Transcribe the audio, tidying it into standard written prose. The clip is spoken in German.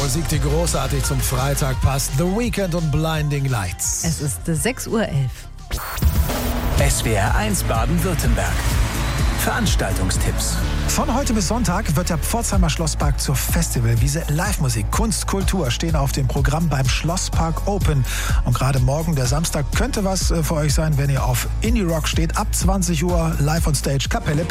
Musik, die großartig zum Freitag passt. The Weeknd und Blinding Lights. Es ist 6:11 Uhr. SWR 1 Baden-Württemberg. Veranstaltungstipps. Von heute bis Sonntag wird der Pforzheimer Schlosspark zur Festivalwiese. Live-Musik, Kunst, Kultur stehen auf dem Programm beim Schlosspark Open. Und gerade morgen, der Samstag, könnte was für euch sein, wenn ihr auf Indie-Rock steht. Ab 20 Uhr live on stage Kapelle